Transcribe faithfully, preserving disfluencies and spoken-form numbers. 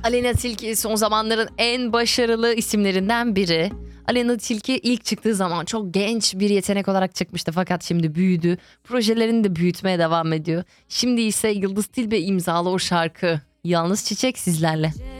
Aleyna Tilki son zamanların en başarılı isimlerinden biri. Aleyna Tilki ilk çıktığı zaman çok genç bir yetenek olarak çıkmıştı fakat şimdi büyüdü. Projelerini de büyütmeye devam ediyor. Şimdi ise Yıldız Tilbe imzalı o şarkı Yalnız Çiçek sizlerle.